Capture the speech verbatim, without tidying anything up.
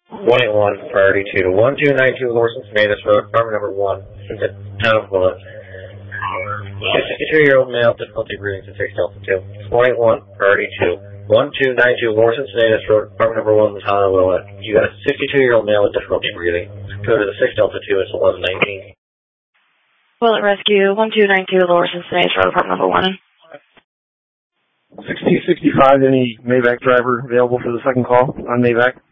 one eight one, priority two. one two nine two Lawson Smathers Road, apartment number one, in the town of Willett. sixty-two-year-old male, difficulty breathing, to six Delta two. one eight one, priority two. one two nine two Lawson Smathers Road, apartment number one, in the town of Willett. You got a sixty-two-year-old male with difficulty breathing. Go to the six Delta two, it's eleven nineteen. Willett Rescue, one two nine two Lawson Smathers Road, apartment number one. sixty sixty-five, any Maybach driver available for the second call on Maybach?